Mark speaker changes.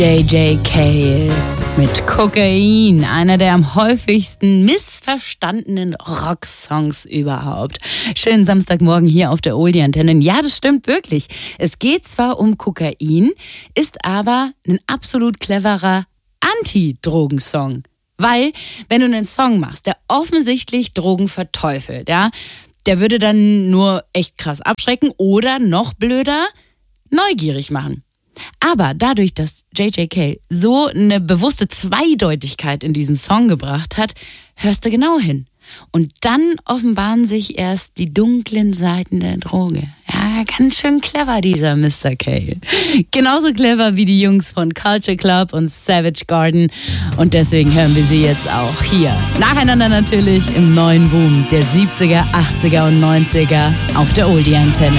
Speaker 1: JJ Cale mit Kokain, einer der am häufigsten missverstandenen Rocksongs überhaupt. Schönen Samstagmorgen hier auf der Oldie-Antenne. Ja, das stimmt wirklich. Es geht zwar um Kokain, ist aber ein absolut cleverer Anti-Drogensong. Weil, wenn du einen Song machst, der offensichtlich Drogen verteufelt, ja, der würde dann nur echt krass abschrecken oder noch blöder, neugierig machen. Aber dadurch, dass JJ Cale so eine bewusste Zweideutigkeit in diesen Song gebracht hat, hörst du genau hin. Und dann offenbaren sich erst die dunklen Seiten der Droge. Ja, ganz schön clever, dieser Mr. Cale. Genauso clever wie die Jungs von Culture Club und Savage Garden. Und deswegen hören wir sie jetzt auch hier. Nacheinander natürlich im neuen Boom der 70er, 80er und 90er auf der Oldie-Antenne.